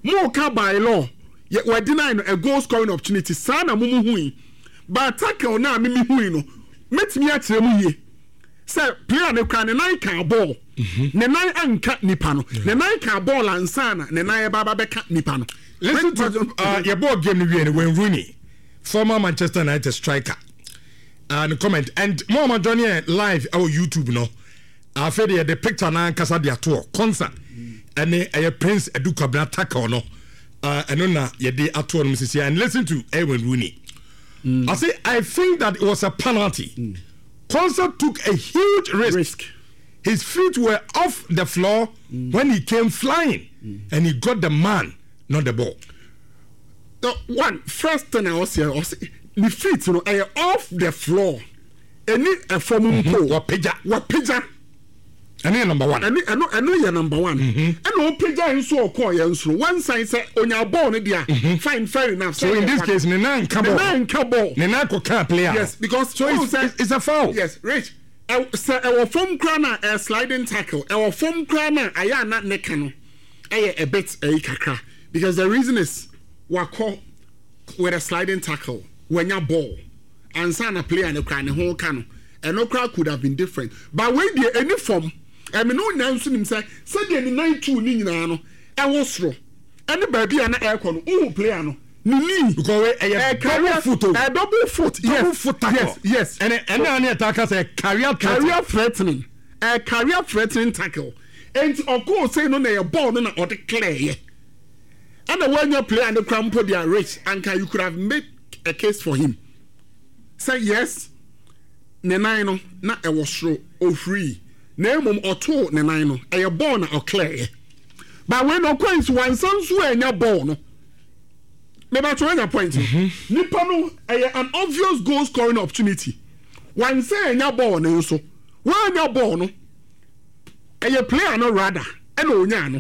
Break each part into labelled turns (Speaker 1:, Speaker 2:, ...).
Speaker 1: more ka by law we deny a goal scoring opportunity sana mumu hui but tackle na me hui no metimi akyere mu ye say player ne kra ne nine can ball ne nine anka nipa no ne nine can ball ansana ne nine baba beka nipa no. Listen to
Speaker 2: your ball game when Rooney, former Manchester United striker, and comment and Mama Johnny live our YouTube no. I feel the picture na kasa dia tour concert and a Prince Eduka Bra tackle no. And na ye dey ato no Mrs. and listen to Edwin Rooney. I think that it was a penalty. Concert took a huge risk. His feet were off the floor when he came flying and he got the man, not the ball.
Speaker 1: First thing I was here, the feet, are off the floor. Any a form of what picture.
Speaker 2: And number one.
Speaker 1: I know you're number one. And no picture in so call you. One side say on your ball, fine, fair enough.
Speaker 2: So in this case, Nine Cabo, Nenako can't play.
Speaker 1: Yes, because
Speaker 2: so it's a foul.
Speaker 1: Yes, Rich. Our foam crana a sliding tackle. Our foam crana, I am not necano. A bit a kakra. Because the reason is what call with a sliding tackle when your ball and sana play and a cran whole cano. And no crowd could have been different. But when the any form, I mean, no announcing himself, said the 9-2 Ninano, I was through. And the baby and aircon, oh, player. Nini, because a career foot, a double foot, yes, foot tackle, yes, and any attacker say career threatening, a career threatening tackle, and of course say no, they are born on or the clay. And when you play and the crumple they are rich, and you could have made a case for him. Say yes, Nenano, not a was or free, name or two Nenano, a born or clay. But when no coins one son's way in your born. Maybe to your point. Nipano an obvious goal scoring opportunity. One say in your ball no so. When your ball no a player no rather and no.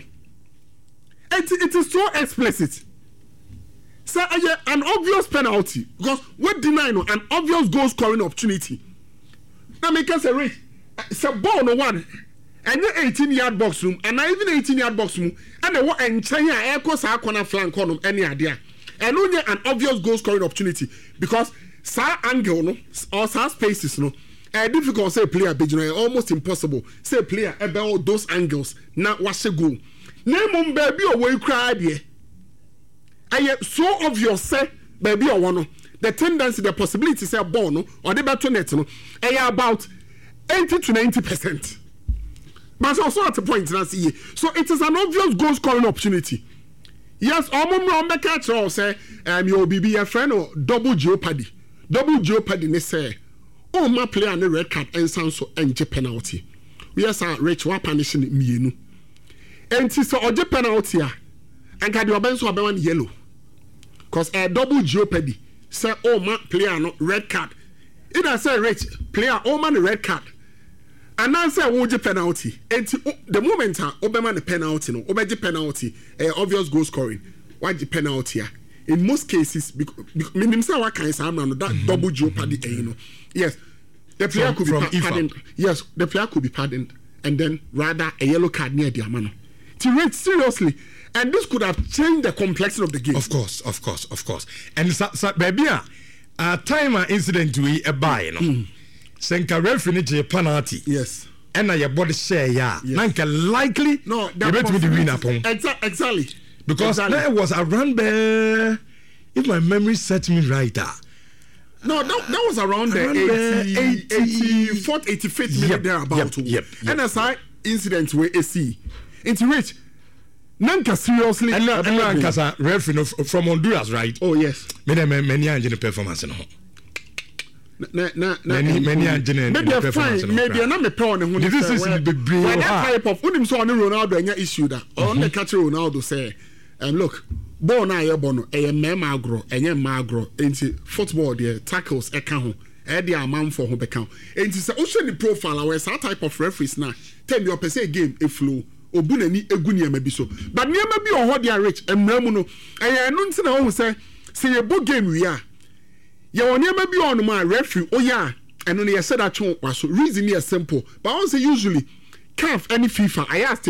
Speaker 1: It is so explicit. So an obvious penalty because we deny no an obvious goal scoring opportunity. Now make us a rate. It's a ball no one. And the 18-yard box room and even 18-yard box room and the what and China air course our corner flank column any idea. And only an obvious goal scoring opportunity because sa angle no or sa spaces no difficult say player be almost impossible say player about those angles na wash a goal name baby away cry there I so obvious say baby or one the tendency the possibility say ball no or the battle net no about 80 to 90%. But also at the point now see so it is an obvious goal scoring opportunity. Yes, I'm the catcher say you'll be a friend or double jeopardy. Double jeopardy ne say oh my player on the red card and so and penalty. Yes, Rich wa punishing me no. And so or penalty and can you benso be one yellow. Cause a double jeopardy say oh my player no red card. It I say Rich player oh man red card. And now say would penalty. And the moment Obama the penalty no, Obeji penalty, obvious goal scoring. Why the penalty? In most cases, because what kind of that double jeopardy, you know. Yes, the player could be pardoned. Yes, the player could be pardoned, and then rather a yellow card near the man. To rate seriously, and this could have changed the complexion of the game.
Speaker 2: Of course. And so baby, timer incident we a buy, you know. Senka referee penalty.
Speaker 1: Yes.
Speaker 2: And your body share ya. Nanka likely
Speaker 1: no
Speaker 2: that bet me the win upon.
Speaker 1: Exactly.
Speaker 2: Because there was around there, if my memory set me right.
Speaker 1: No, that was around the 84th, 85th minute thereabout.
Speaker 2: Yep.
Speaker 1: And as I incident where AC. Into which Nanka seriously
Speaker 2: and Nanka referee from Honduras, right?
Speaker 1: Oh yes.
Speaker 2: Many engine performance no. Many engineer
Speaker 1: maybe a fine maybe I'm a prawn and
Speaker 2: this is the big
Speaker 1: type of when him so on Ronaldo and issue that on the catcher Ronaldo say look ball na ye bono e magro enye magro enti football there tackles e ka ho e dey amount for ho be ka enti say o show the profile our that type of referees na tell your person game e flow obu nani egu niam bi so but niam bi o ho dey rich emramu no e no nti na o say ye bo game we are ya woni ma bi on ma referee oya eno ne said that was reason is simple but I say usually CAF any FIFA I asked the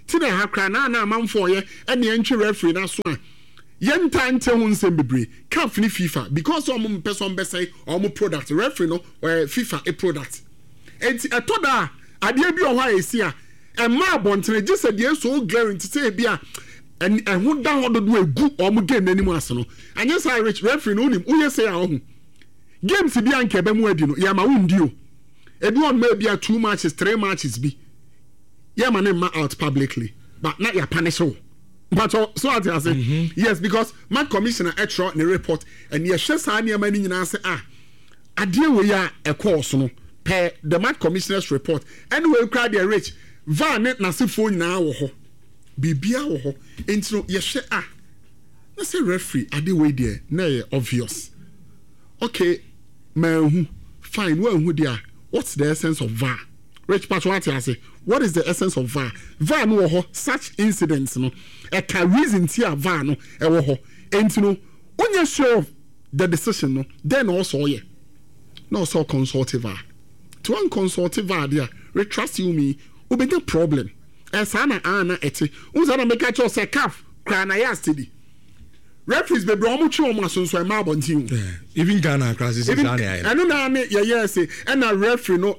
Speaker 1: ti na ha kra na amanfo ye ene entwe referee na so a yenta nte ho nsem bebre CAF ni FIFA because omo person be say omo product referee no FIFA a product enti etoda ade bi o ha esi a ma abontene gise de so glaring to say bia and who down ho do egu omo game nanimu ase no anya say rich referee no nim uye say a ho games bi anke be mu adi no ya ma wundi o ebi on may be 2 matches 3 matches bi ya ma name out publicly but not ya punish o but so I say yes because my commissioner etro in the report and ye hwe sa na ma ni nyina say ade we ya e course no per the match commissioner's report anyway crowd the rich van na se phone na wo ho bibia wo ho enti no ye hwe na say referee ade we there na obvious okay man fine who there what's the essence of VAR Rich Patrick I say what is the essence of VAR VAR no ho such incidents no e ka reason ti a VAR no e wo ho enti no onye sure of the decision no then also ye no so consultive VAR to one consultive VAR there we trust you me we be the problem esa na ana eti unza na make sure say CAF cry na yesterday referees be bro mo twa mo asonso e ma abontin
Speaker 2: even Ghana crisis is on there
Speaker 1: eno na me ye say and a referee no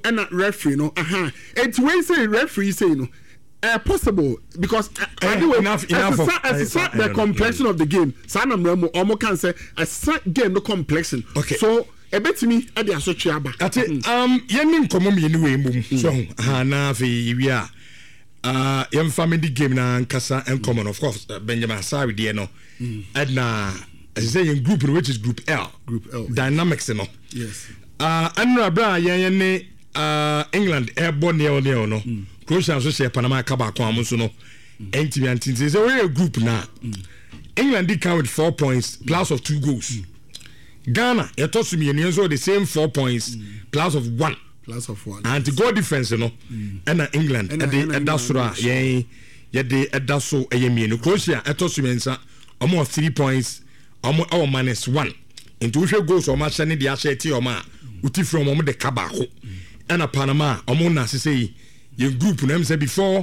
Speaker 1: it we say referee say no possible because enough the complexion of the game sana mremo omo can say a game no complexion
Speaker 2: okay.
Speaker 1: So e betimi e dey asotwe aba
Speaker 2: ati yenim nkomo me ni we mbum so na fe wi yem family game na nkasa common of course Benjamin Asare there no na as you say in group which is group L dynamics no
Speaker 1: yes
Speaker 2: anra bra yen ne England airborne no Croatia so share Panama kaba kwa mo so no entimi antin say we a group na England did count with 4 points plus of 2 goals Ghana you toss me and so the same 4 points plus of 1 and the goal difference no and England and that's right yeah they that's so no Croatia toss me nsa almost 3 points almost our -1 into we goals or match any the asheti or ma uti from the kabako and Panama na say your group name say before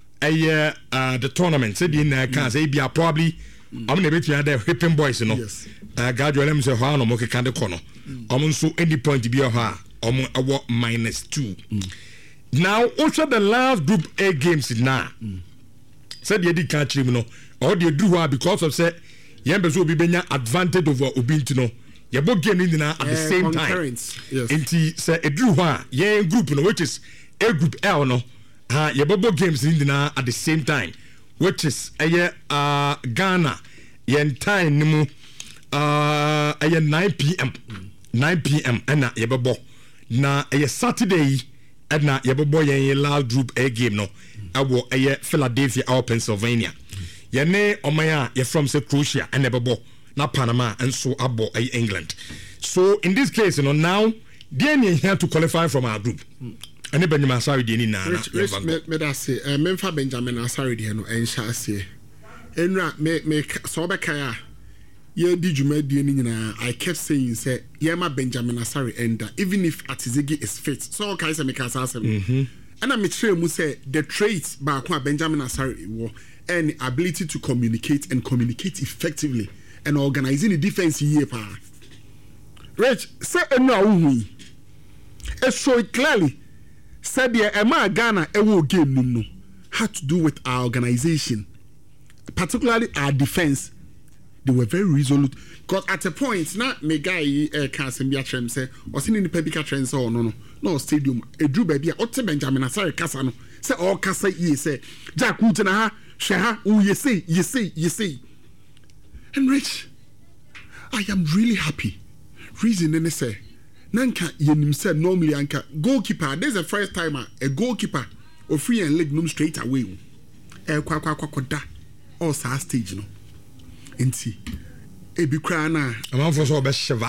Speaker 2: the tournament said in can say be probably I'm going to be there whipping boys you know gradually I'm say how no mo ke kan de kono so any point be ha -2 now also the last group A games now said you did catch him no or they do because of say yembezo obi benya advantage over obintino ye bo game in at the same time
Speaker 1: yes
Speaker 2: enti say edru ho ye group no which is A group L no ye bo games in at the same time which is Ghana yen time nimu 9 p.m. 9 p.m. and ye bo na Saturday and ye bo yen last group A game no awo Philadelphia or Pennsylvania yene omaya ye from say Croatia and nebebo na Panama and so abo England. So in this case now they need here to qualify from our group and Benjamin Asare dey ni na
Speaker 1: me da say memfa Benjamin Asare dey no ensha ase enra me so be kai a ye di djuma die ni nyina I kept saying say ye ma Benjamin Asare enda even if Atizigi is fit so kai say me ka asem and I tell you say the traits by Benjamin Asare and ability to communicate and communicate effectively and organizing the defense here pa Rich say no it's so clearly said the Emma Ghana ewo game no had to do with our organization, particularly our defense. They were very resolute because at a point not me guy can say or seen in the public trends or no stadium a drew baby or Benjamin Asare Casano say all Casa ye say Jack Wutana Shaha you say and Rich I am really happy reason and say Nanka Yenim said normally anka goalkeeper this is the first time a goalkeeper or free and leg no straight away kwa all sa stage no enti ebi kra na
Speaker 2: am for so be shiva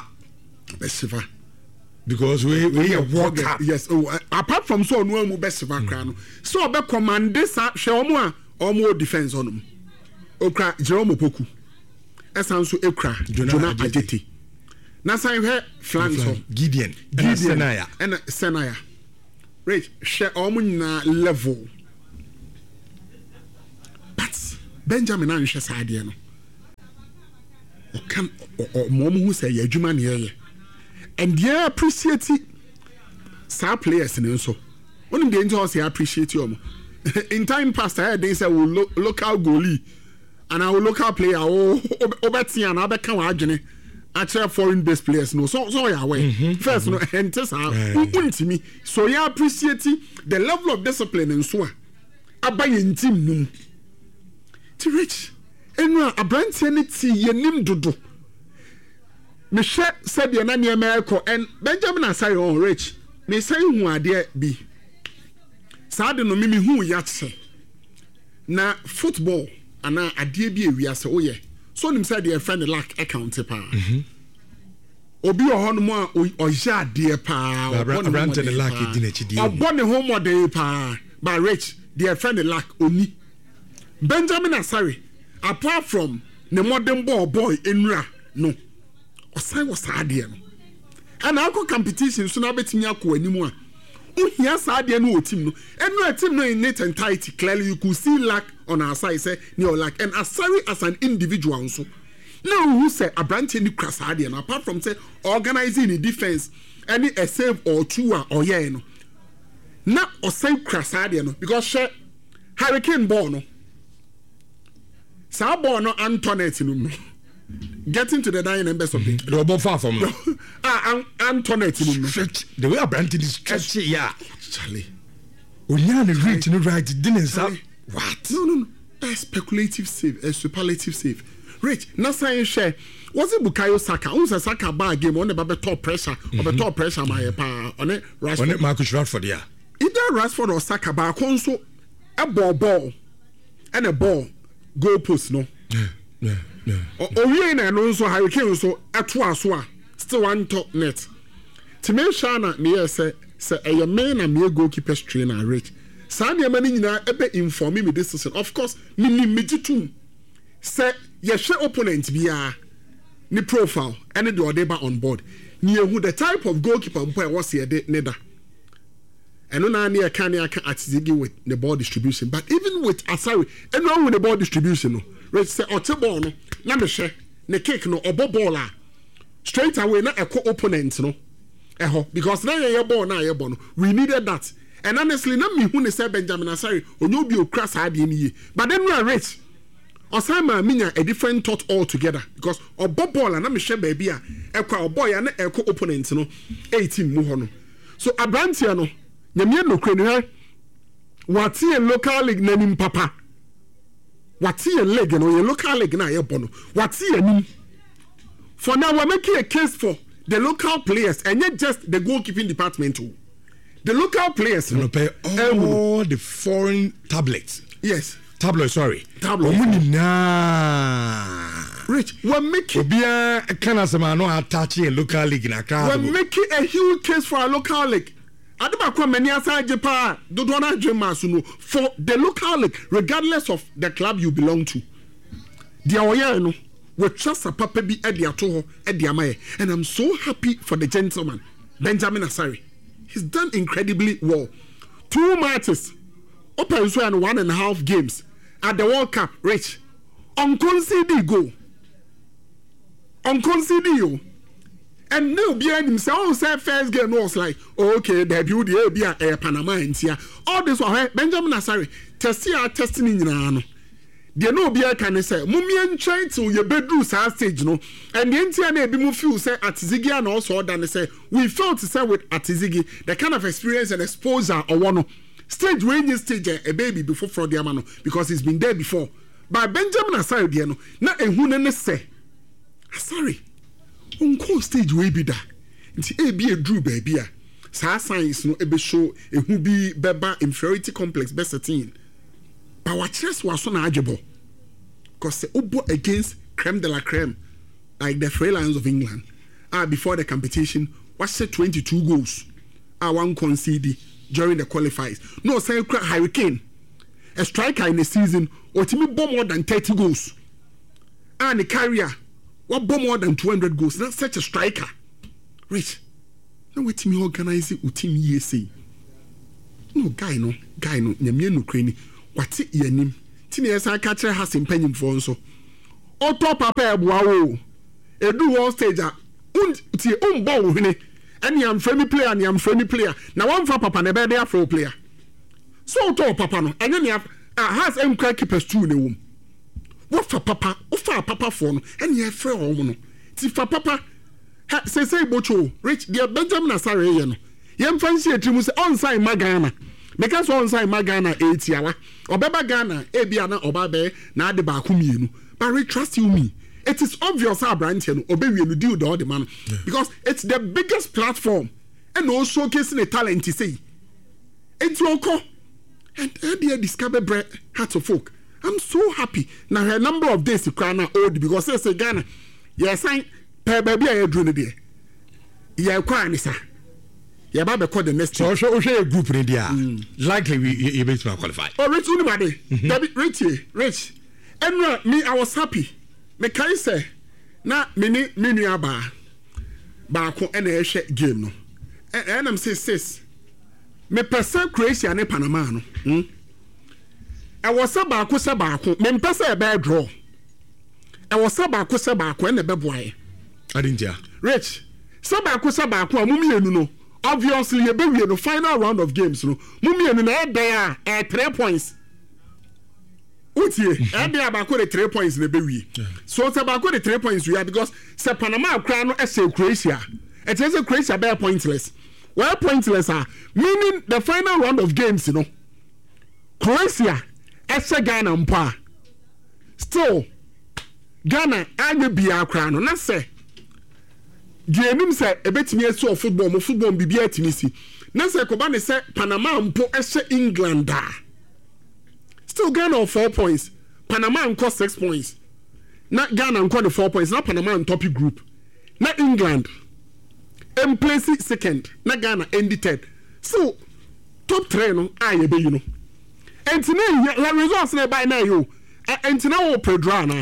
Speaker 2: because we a walk up
Speaker 1: yes apart from so no mu be shiva kra no so be command sa hwe omo defense onum okra Jerome Opoku esan so ekra Jonah Ajeti na san hwe flanks so
Speaker 2: Gideon
Speaker 1: and Senaya Rich share omo na level Benjamin anhwe saade no okan mom who say ya adwuma ne ye and they appreciate sa players ne so one dey into say appreciate you in time past I they say local goalie and our local player obeti and abeka wa adwene actually foreign based players no so ya way first no enter sa untimi so you appreciate the level of discipline and so abaye team num ti rich enu abrantie ne ti yenim dodo me hwe said ye na ne America and Benjamin Asare on rich me say hu ade bi saade no mimi hu yatse na football ana ade bi ewiase oye so nim said your friend lack account pa obi ohon mo a oja ade pa
Speaker 2: brand the lack e dinachi di
Speaker 1: obone homo de pa by rich their friend lack oni Benjamin Asare apart from the modern boy enra no osan was saade no and alcohol competition so na betimi akọ animu a uhia saade no team no eno a team no in net entirety clearly you could see lack on our side say no lack and Asare as an individual so now who say abrante ni kra saade no apart from say organizing the defense any a save or two or yeah no na osan kra saade no because she Hurricane ball no sa ball no Antoinette no getting to the dying members of the
Speaker 2: robot far from
Speaker 1: Antoinette
Speaker 2: the way Abrante is stretchy yeah
Speaker 1: Charlie
Speaker 2: onya the reach no right didn't say
Speaker 1: what no a speculative save a superlative save rich na say share was it Bukayo Saka unsa Saka bag game on the top pressure top pressure my pa on it Rashford
Speaker 2: on it Marcus Rashford yeah
Speaker 1: either Rashford or Saka ba konso a ball and a ball goal post no
Speaker 2: yeah
Speaker 1: owie na no so Hurricane so ato aso a still one top net to me shana me say a man and me goalkeeper trainer rich Sanya mani nyina ebe inform me this season of course me mejitum say ye share opponent bia ni profile and the odeba on board ni who the type of goalkeeper mpo was here de neda eno na na aka atizigi with the ball distribution but even with Asare eno with the ball distribution no rich say oteball no na me hwe ne kick no obo ball a straight away na eko opponent no because na ye ball na ye ball no we needed that and honestly na me hu ne say Benjamin Asare onyo bi okra saade ni ye but then no rich Osama minya a different thought altogether because obo ball na me hwe ba bia ekwa obo ya na eko opponent no 18 mu ho no so Abrantia no nyame no kre ni watie local league na nim papa watie league no ye local league na ye bono watie nim for now we're making a case for the local players and not just the goalkeeping department too. The local players
Speaker 2: no pay all the foreign tablets.
Speaker 1: Yes.
Speaker 2: Tabloid, sorry.
Speaker 1: Tabloid. Rich, we're making
Speaker 2: local league in Accra.
Speaker 1: We're making a huge case for our local league. For the local league, regardless of the club you belong to. The we trust a papa be and I'm so happy for the gentleman, Benjamin Asare. He's done incredibly well. 2 matches, open and 1.5 games at the World Cup, Rich. Unconceded goal. Unconceded. And no behind himself, say first game was like, okay, debut the be Panama and here. All this was Benjamin Asare testing in they no be can say mummy try to your bedroom stage no and the entire na be mu feel say Atizigi and also than say we felt to say with Atizigi the kind of experience and exposure or one stage when you stage a baby before for the amano because he's been there before but Benjamin Asare there no na ehun ne say sorry unko stage we be da nti e be drew baby a sa science no e be show ehun bi beba inferiority complex best 13 but what chess was so nageable because the Ubo against creme de la creme like the Free Lions of England before the competition was set 22 goals one conceded during the qualifiers no say Hurricane a striker in the season or to me bomb more than 30 goals and the carrier what bomb more than 200 goals that's such a striker rich now wait me organize it with team ESA no guy no nyamie no krani wati yanim tini esa ka kire Hasim panyimfo nso oto papa eboa wo edu one stage a unti umbo wo hene ene am friendly player na one for papa na be dey afro player so to papa no enye ne has emkra keepers too ne wom what for papa for no ene e frɛ wo no ti fa papa say bocho rich the Benjamin Asare ye no yem fancy etrimu say on sign magana because on sign magana 8 yawa obeba Ghana ebia na oba be na ade ba akumienu but we trust you me it is obvious our branch no obewie no deal the man because it's the biggest platform and also showcasing the talent you say it's oko and they discover bread heart of folk. I'm so happy now a number of days to cry now old because they say Ghana yes I per baby I do there yeah kwa ni sa yeah ba be call the next
Speaker 2: so a group in there likely you be to qualify
Speaker 1: oh rich anybody rich and me I was happy me kai say na me ni nua ba ko na ehwe game no and I'm say sis me pese Croatia ne Panama no e was ba ko me pese e be draw e was ba ko na be boy
Speaker 2: adinja
Speaker 1: rich ba ko amumienu no obviously you be we no final round of games no mumienu na e dey 3 points utie and they about 3 points in the baby. So it's about 3 points we are because se Panama crown no say Croatia. It is a Croatia be pointless. Well pointless are meaning the final round of games, you know. Croatia ese Ghana mpa. Still Ghana anya bia crown no na say Gyenim say ebetimi eso football bibia atimi si. Na say ko ba ne say Panama mpo ese England da. Still Ghana 4 points. Panama and 6 points. Not Ghana and 4 points. Not Panama and top group. Not England. And place second. Not Ghana ended third. So top 3 no I be you know. And today the results by now you. And now Pedro na.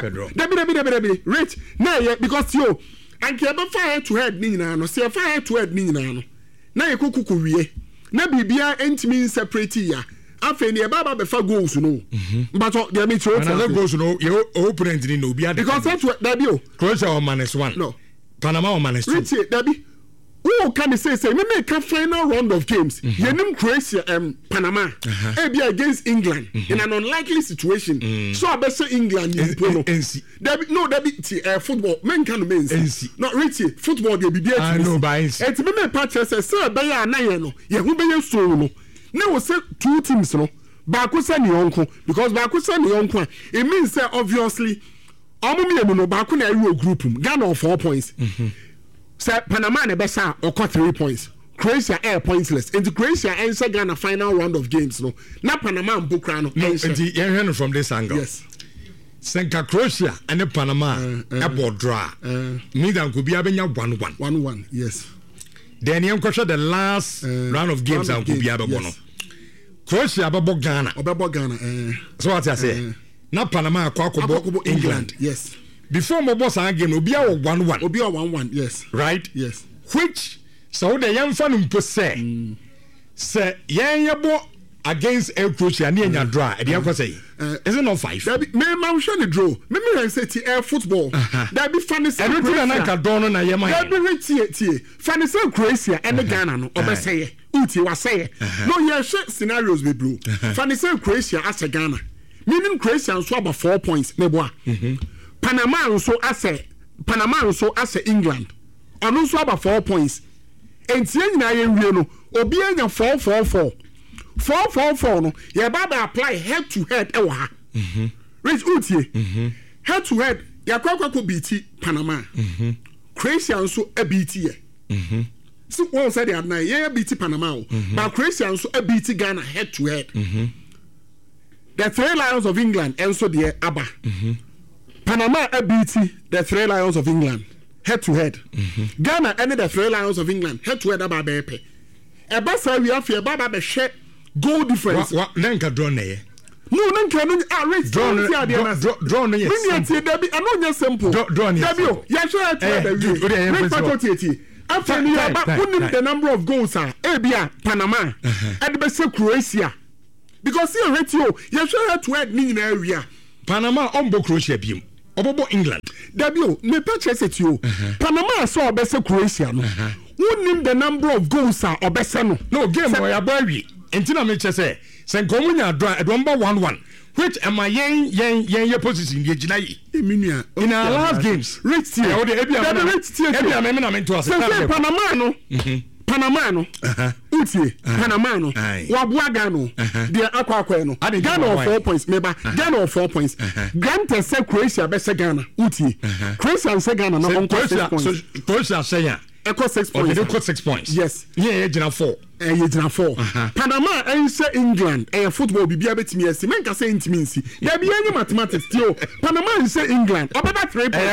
Speaker 1: Debi rich. Na because you and ke fire to head ni na no. Say fire to head ni na no. Na ye kuku wie. Na bibia entimi separate ya. After the Baba before goals, no. But the meet
Speaker 2: another goals, no. Your opponent didn't know.
Speaker 1: Because that's what Dabio.
Speaker 2: Croatia or -1.
Speaker 1: No.
Speaker 2: Panama or -2.
Speaker 1: Richie, Dabi. Who can say, we make a final round of games. You name Croatia and Panama. Be against England in an unlikely situation. So I bet say England you Dabi, no, Dabi, football. Men can mean. Not Richie, football, they be
Speaker 2: I know by
Speaker 1: it's me patches, sir, by a no. Yeah, who be so no. Now we say 2 teams no baako say ne yonko because baako say ne yonko it means say obviously omumienu no baako na ayi group Ghana 4 points say Panama na be say or 3 points Croatia pointless and Croatia enter Ghana final round of games no na Panama mbokra no
Speaker 2: and you hear from this angle
Speaker 1: yes
Speaker 2: Senka Croatia and Panama board draw neither could be abenya 1-1
Speaker 1: yes.
Speaker 2: Then you question the last round of games and could be able to Croatia ababo Ghana. So what I say? Na Panama akwako England.
Speaker 1: Yes.
Speaker 2: Before my boss game obi a 1-1.
Speaker 1: Obi a 1-1. Yes.
Speaker 2: Right?
Speaker 1: Yes.
Speaker 2: Which so the young fan mpo say yebo against Croatia near your draw. E dey say is it not 5?
Speaker 1: That be me ma show the draw. Me say air football. That be funny say
Speaker 2: Croatia na ka don na yema.
Speaker 1: That be tie. Funny say Croatia and Ghana no obe say uti wa say. No here scenarios be blue. Funny say Croatia as Ghana. Meaning Croatia so about 4 points me boa. Panama so as England. Ono so about 4 points. Entie nyina ye wie no obi anya 4-4-4. 4-4-4 no ye baba apply head to head e wa ha rich utie head to head ya kwakwa beat Panama Croatia nso a beat ye so one said that na ye beat Panama but Croatia nso a beat Ghana head to head the 3 Lions of England enso de aba Panama a beat the 3 Lions of England head to head Ghana and the 3 Lions of England head to head aba bepe e ba sa wi afia baba be hwe goal difference.
Speaker 2: Nenka draw na ye.
Speaker 1: No, nenka no rate
Speaker 2: draw no yes.
Speaker 1: Mini Debbie, I know simple.
Speaker 2: Draw no.
Speaker 1: Debbie, ya sure at the after the number of goals are Abia Panama and the best Croatia. because you rate you sure to add me in area.
Speaker 2: Panama ombo Croatia biom. Obobo England.
Speaker 1: Dabio, me purchase it you. Panama saw best Croatia no. Who name the number of goals are obesano? No
Speaker 2: game boy abari. Entina me chese. Sen komunya draw at number 1-1. Which am I yen position ye ginai? In our last games.
Speaker 1: Rate tier. Panama no. Panama no. Uti. Panama no. Wabuaga no. Dia akwa no. Ghana of 4 points. Meba. Ghana of 4 points. Grant say Croatia best Ghana. Uti. Croatia say Ghana no on 6 points.
Speaker 2: Croatia say ya.
Speaker 1: Equal 6 points.
Speaker 2: Okay, equal 6 points.
Speaker 1: Yes.
Speaker 2: Yeah, Ghana 4.
Speaker 1: Ghana 4. Panama and say England. Football be betimi esi. Men ka say intimi nsi. There be any mathematics too. Panama and say England. About 3 points.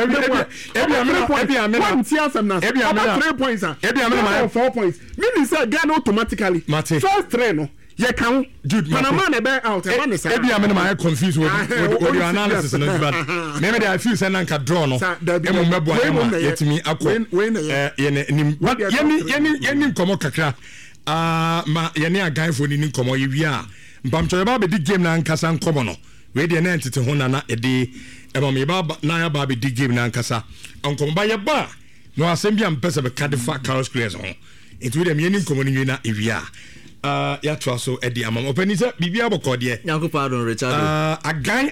Speaker 1: One tier some now. About 3 points. About 4 points. Meaning say Ghana automatically. First 3 no. You can Panama never out.
Speaker 2: Maybe I'm confused with your analysis. Maybe I feel say nanka draw no. Yet me akwa. Yeni komo kakra. Ma yeni agan for ni komo yewia. Mpamcho ba be di game na nkasa nkomo no. We dey na entete ho na ede me ba na ya ba be di game na nkasa. Onkomo ba ye ba. No asem bia mpese be Cardiff Carlos players ho. It we dem yeni komo ni na ewia. Ya to so edi amam opani se bibia boko de
Speaker 3: nyanko pardon Richard
Speaker 2: agan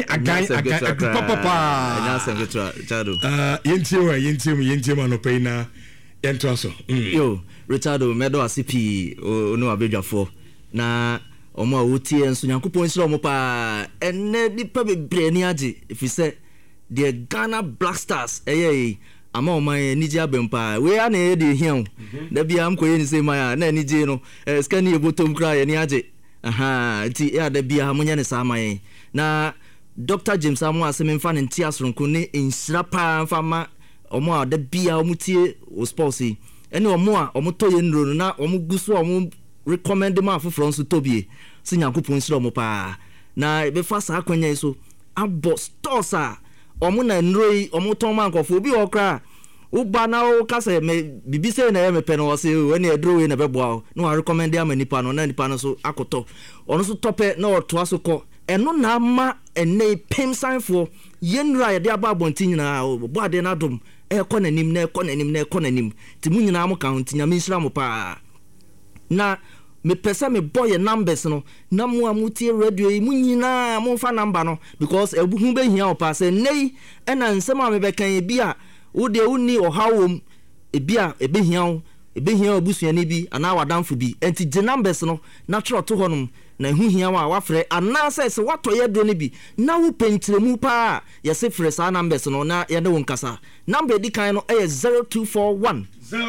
Speaker 2: papa
Speaker 3: nya sem Richard
Speaker 2: yentie no pay na yento so
Speaker 3: yo Richard medo asipi onu abedwafo na omo awutie enso nyanko pon sira omo pa enne dipa bebre ni age ifise the Ghana Black Stars ama o man nije abempa we a na de hian da bia am koye ni se ma na nije no scan ye botom kra ye ni age ti ya da bia munya ne sa man na Dr. James Amu asem mfa ne ntiasronko ne nsira pa mfa ma omo a da bia omutie o sports ene omo a omo to ye nro na omo guso omo recommend ma afofro nso tobie se nyankopon nsira omo pa na be fa sa akwanya so abo stores a omo na nroi omo ton man kofo obi okra uba na o kase me bibi se na me peno se we na edro we na beboa no wa recommend am nipa no na nipa no so akoto ono so tope na oto asoko eno na ma ene pem sanfo yenra ye de aba bontin na bo ade na dom ekonanim ti munyina am kan tinya me nsira mo pa na me pesa me boy numbers no na mo amutie radio yi munyina mo fa number no because ebuhu be hia opa se nei ena nsema me be kan bi a wo de uni ohawom ebia ebehia obusuani bi ana wadamfo bi enti je numbers no na tro to honom na hu hia wa wafre ana se wato ye do ne bi na wo pentiremu pa ye se fre sa numbers no na ye de won kasa number di kan no 0241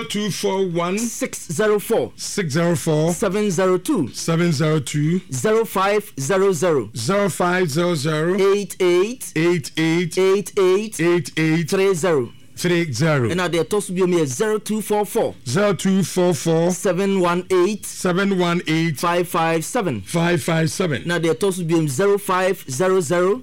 Speaker 3: 604 702 0500 88 30 and at the toss be 0244 718 557 now the toss be 0500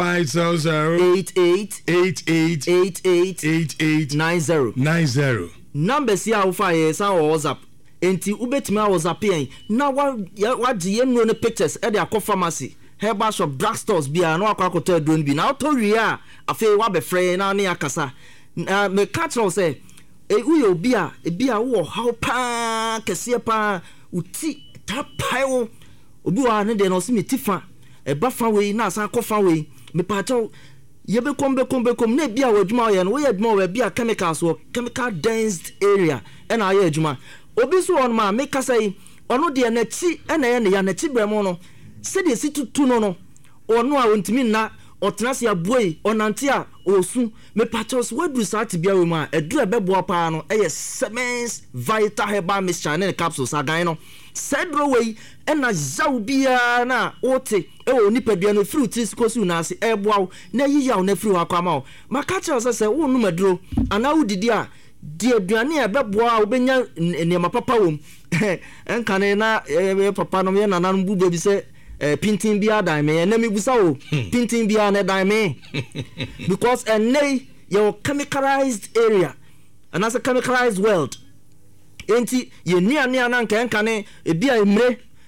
Speaker 3: 88 numbers here how far is our WhatsApp enti ubetimi WhatsApp yen na wa die no ne pictures e de akọ pharmacy herbal shop drug stores bia na akwakoto adron bi na auto wi a afi wa be frɛ na ne akasa me catch say uyo bia wo how pa kese pa uti tapai wo obi wa ne de no se metifa e ba fa we na asa akọ we me pa chaw ye be kom na bia wo adwuma ye no wo ye adwuma wo bia chemicals wo chemical dense area and aye adwuma obi so on ma make say ono de na chi na ye ne ya na chi bremo no se de si tutu no ono a ontimi na otenase aboyi onante a osu me patros wadu sat bia we ma eduru ebebo pa no eye Semens Vital Herbal Mixture ne capsules agan no sedro we na zaw bia na ote e nipadua no fruit iskosu na ase eboaw na yiyaw na firi akwama ma catros se wo nu maduro ana wudidi a die aduane ebeboa obenya niam papa wom enkane na papa no me nananom bu bebi se pintin bia dan me na me busa o pintin bia na dan me because your chemicalized area and as a chemicalized world enti ye nuane ana nkankane e bia emre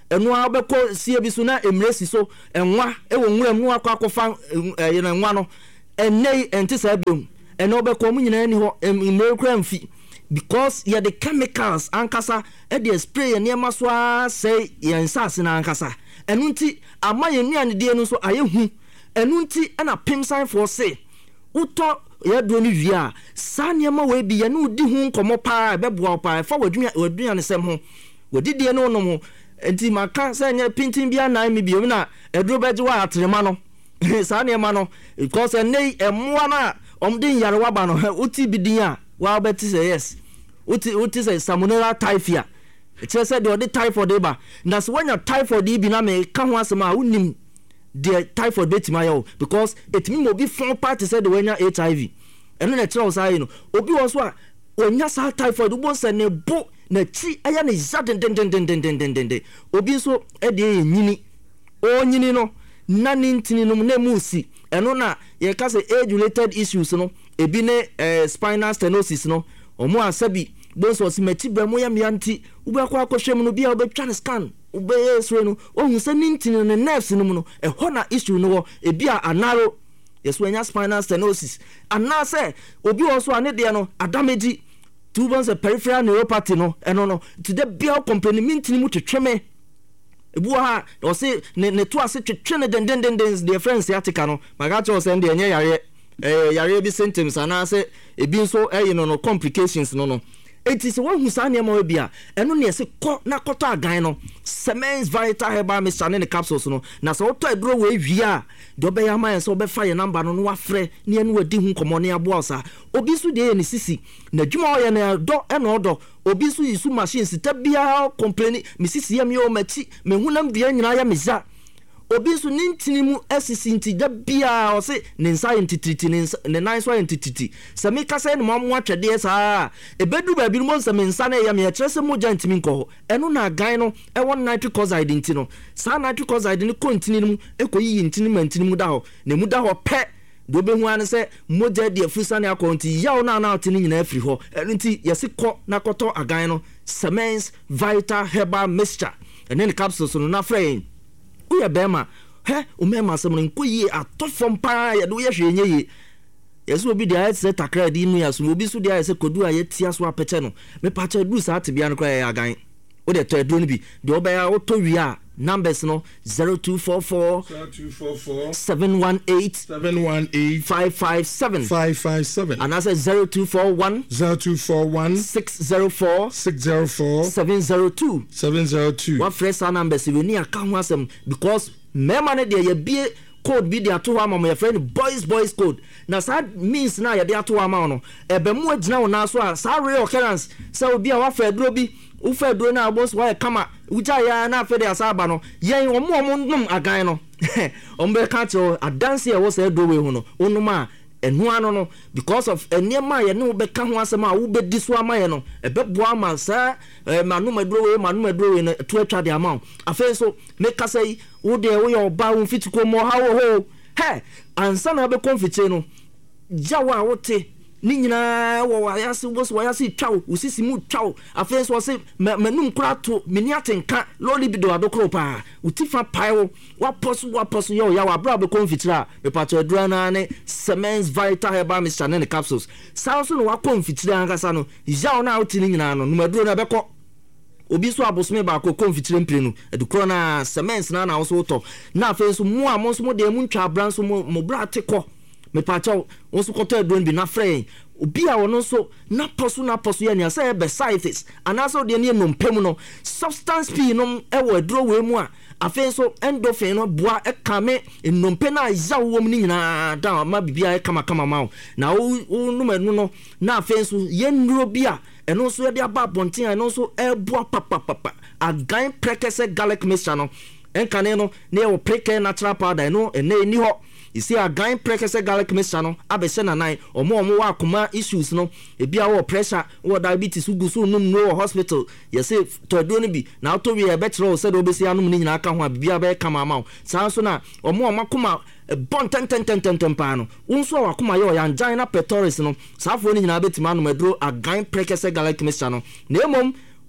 Speaker 3: eno abekọ sie bi so na emresi so enwa ewo nwura mu akwakofa enwa no enei ente sa biom eno obekọ mu nyina ni ho emrekra mfi because ya the chemicals ankasa e dey spray ne ma so say yensase na ankasa eno nti ama yenuane de no so ayehu eno nti na pimsan for say uto ya do ni wia sa ne ma we bi ye no di hu nkomo pa beboa pa fa wadua ne sem ho wadidie no no mo enti maka say nya pintin bia na mi bi na edro beje wa atrema no sa ne ma no because enei emoa na omdin yare wa ba no uti bidin a wa beti say yes uti say salmonella typhia it say the typhoid ba na so when your typhoid bi na me ka ho asema unim the typhoid betima yo because it mean mo bi fun part say the when HIV eno na tell say no obi wo so a onya sa typhoid bo se ne bo na chi aya ne zaden den obi so e de nyini o nyini no na nintini no na musi eno na ye ka say age related issues no ebi ne spinal stenosis no omo asabi bo so si meti ba mo ya mianti ube akwa akohwem no bia obetwa scan ube yesre no ohun se nintini ne nerves no mu no ho na issue no ebi a anaro yeso anya spinal stenosis ana say obi wo so ane de no adamage two bones peripheral neuropathy no eno no to the bia company nintini mu twetweme ebu ha o say ne to ase twetwe ne den the friends yatika no magacho o say de enye yare bi symptoms ana say ebi nso no complications no it is one who san yema bia eno ne se ko na koto agan no Semens Vital Herbal Mixture ne capsules no na so to aduro we wia de obeya man so obefa ye number no wafre ne enu wadi hu komo ne aboa sa obi su de ne sisi na dwuma o ye na do eno do obi su yisu machines tabia complain me sisi yam yo machi me hunam bia nyina ya meza obi su nintini mu asisi nti da bia o se ne nsa entitriti ne nan so entitriti se me kasa ne mo atwede sa ebedu ba bi mo se me nsa na ya me kyerese mo jantimi nko eno na gan no e won nitric oxide nti no sa nitric oxide ne kontini mu ekoyi ntini mantini mu da ho ne mu da ho pe do be hu an se moja de afusa ne akonti yawo na otini nyina afiri ho eno nti yesi ko na koto agan no Semens Vital Herbal Mixture ene ne capsules no na frame uya bema umema semno nkoyi atofom pa ya do ye hwenye ye yeso obi dia se takra di nu ya so obi so dia se kodu a ye tia so apeche no me pa cha du sa atebia no kwa ya agan o de to edu no bi de obeya o to wi a numbers no 0244 718 557 and I said 0241 604 702 what fresh numbers we need account wasem because me man dey ye bie code bi dey ato wa my friend boys code na sad means na ye dey ato wa ma no ebe mu agina wona so a sa real occurrence say obi a wa fa duro bi u fa duro na boss wa kama uja ya na fa dey asaba no yen omo num agan no ombe ka cho adanse e wo say duro we hu no onuma enu ano no because of enema ye no be ka ho asema a wo be diso ama ye no ebebo ama sa manu maduro we no to atwa de ama afa so make ka say wo de wo ye oba wo fitiko mo ha wo he ansa na be konfite no jawa wote ni nyina wo wayase wo so wayase twaw usisi mu twaw afa so se manum kura to meni atenka loli bido adokro pa utifa paiwo wa poso yo ya wa bra be konfitira me pato adura na ne Semens Vital Herbal Mixture ne capsules sa so no wa konfitira angasa no jaw na outi ni nyina no numaduro na beko obi so abosome ba ko konfitire mpire no edukro na Semens na wo so to na afa so mu amonso mo de mu ntwa bran so mo bra tekọ me pacho wonso koto edon bi na frɛ obi a wono so na poso ya nia say be sites anaso de ne nompem no substance p no e wo aduro we mu a afen so endorphin no boa e kame nompe na yawo wom ni nyina da ma bibia e kama ma na wo numanu no na afen so ye nduro bi a eno so ye de aba bonten eno so e boa papa agan prekese garlic mixture no enkane no ne wo preke natural powder no ene ni ho isi agan prekese garlic mixture no abese na nine omo wa akoma issues no ebia wo pressure wo diabetes ugusu num no hospital yese todo ni bi na to wi e betro se do besi anum ni nyina aka ho abia be kama ma san so na omo makoma bon ten pa no unso akoma ye o angina pectoris no safo ni nyina betima no madro agan prekese garlic mixture no na emom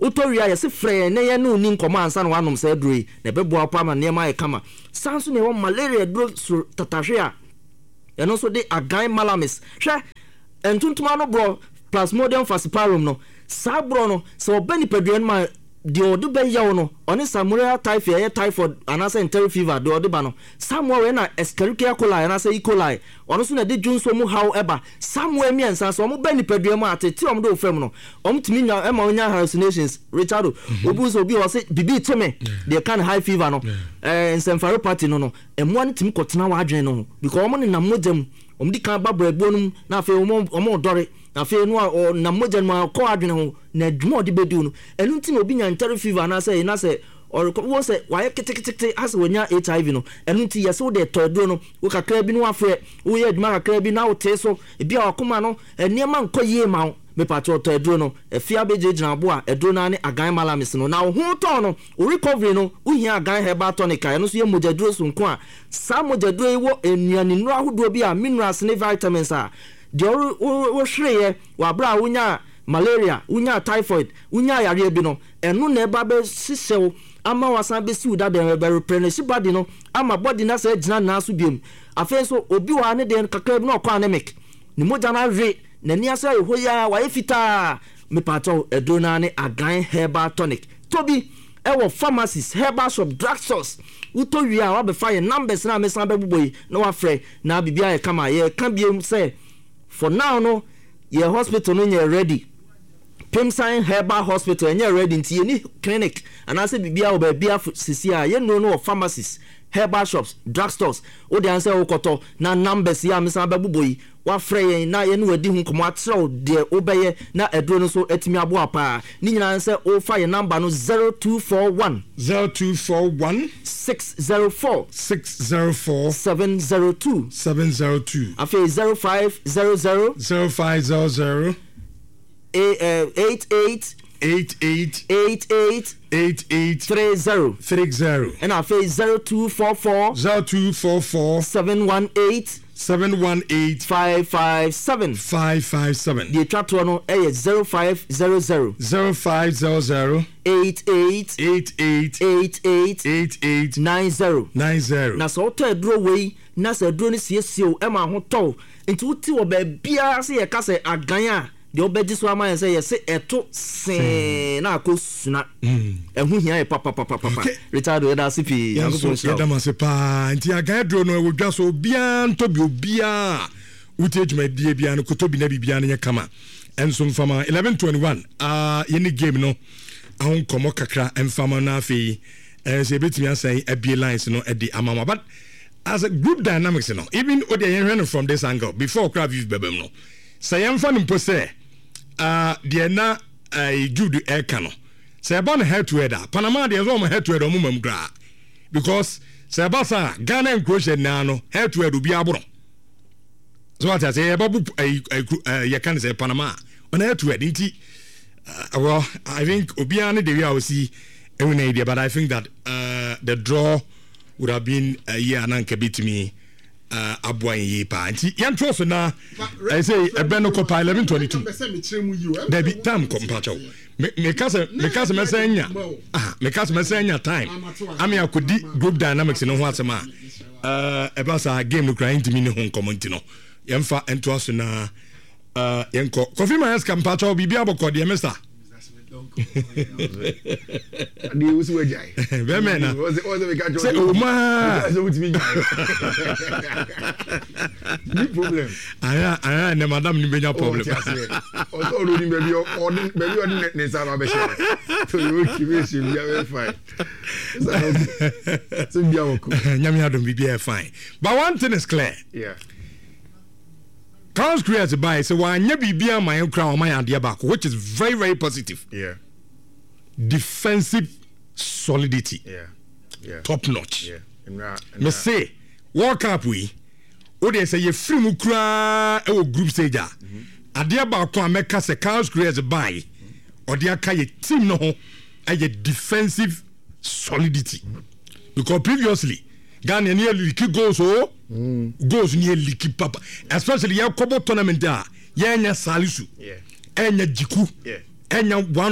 Speaker 3: Utoria yesi frɛ ne ye no ni nkɔmɔ ansa na wanom sɛ aduro na bɛboa pa ma nneɛma ayɛ kama sanso ne wɔ malaria duro so tatahwe a ɛno so de agan malamis hwɛ entuntuma no bro plasmodium falciparum no saa bro no sɛ ɔbɛ nipadua no ma de ɔde bɛyaw no ɔne Salmonella typhoid anasa enteric fever de ɔde ba no Samuel we na Escherichia coli anasa E. coli ɔno so na de dwonso mu how eba Samuel miensa so ɔmo bɛ nipadua mu atete ɔmo de ofam no ɔmo timi nya ɛma onya hallucinations Richard obu so bi ɔse bibi teme de kan high fever no encephalopathy no ɛmoa ne timi kɔtena wa adwene no because ɔmo ne nam mogyam ɔmo di kan ba brɛbo no na afei ɔmo dɔre na afei no na mogyam ma kɔ adwene ho na adwuma ɔde bɛdi no ɛno nti na obi nya enteric fever na sɛ or wo say why kitikiti as when ya HIV no enu nti yesi wo de toduro no wo kakra bi no afre wo ye adwuma kakra bi na wo te so e bia akoma no eniema nkɔ yie ma wo me pato toduro no efia bejejina bo a eduro na ne agan malamis no na wo ho to no wo recovery no wo hia agan herbal tonic eno so ye mojaduro so nko a sa mojaduro wo enuane no ahodo bi a minerals ne vitamins a de wo hweye wa bra wo nya malaria wo nya typhoid wo nya yare bi no eno na eba be sisew ama wasan be siu da de replenish body no ama body na say gina na so biem afen so obi wa ne de kakra bi no kwa anemic ni moja na re na ni asa ho ya wa efita me pato edona ne agan herbal tonic tobi ewo pharmacies herbal shop drugstores uto wi a wa be fire numbers na me san be boboyi na wa frɛ na bibia ye kama ye kan biem say for now no ye hospital no ye ready Pimsign Herbal Hospital and you're ready to any clinic and I said bibia oba bia sisia ye no pharmacies herbal shops drugstores o de answer okoto na numbers ya mesa babuboyi wa frɛ na ye no wadi hu komo atrɛw de obeye na eduro no so etimi abo apa ni nyina answer o fa ye number no 0241 604 702 after 0500 88 30 and I face 0244 718 557 the chat one is 0500 88 90 na so to dro we na so dro ni siesie e ma ho to nti wuti wo ba bia se ye ka se agan a de obedi so ama say yes eto sen na akosuna ehu hia e papa Richard we da CP
Speaker 2: ya da masepa nti agan dro no e wodwa so bia ntobi obia utejuma bia no kotobi na bibia no kama enso mfama 11:21 yeni game no ahon komo kakra mfama na afi se betimi asai abie lines no e di amama but as a group dynamics no even ode yen from this angle before crowd view bebem no say emfa no pose de na Jude Ekano say born head to head Panama de zo head to head omum gra because say basa Ghana and Croatia na no head to head obi abro so what I say babu you can say Panama on head to head inti well I think obiane de we will see every idea but I think that the draw would have been a year and me abuan yi pa nti yantro so na I say ebeno ko pa 11:22 Debbie tam ko mpacho me kasa mesenya mesenya time ami akodi group dynamics no ho asema eba sa game no grind me no ho nkomonti no yemfa ento so na yenko Kofi Mayas kampacho bibia bokọ de mesa
Speaker 4: Adi usu wejai.
Speaker 2: Bemena.
Speaker 4: Ozo we catch.
Speaker 2: Say o ma.
Speaker 4: Ozo with me. Ni problem.
Speaker 2: Aya na madam ni benya problem.
Speaker 4: Ozo ro ni baby o ne sa ba be share. So you keep it you are fine. So bia woko.
Speaker 2: Nyame adom bibia fine. But one thing is clear.
Speaker 4: Yeah.
Speaker 2: Carlos creates by so why bibia my crown my idea back which is very very positive.
Speaker 4: Yeah.
Speaker 2: Defensive solidity.
Speaker 4: Yeah.
Speaker 2: Top notch.
Speaker 4: Yeah.
Speaker 2: Me say World Cup we o dey say you free mu kra e wo group stage a ade ba ko ameka say Carlos creates by o dey aka ye team no ho a defensive solidity because previously Ghana nearly leaky goals goals nearly leaky papa especially ya kobo tournament a ya nya Salisu enya Jiku enya 1 or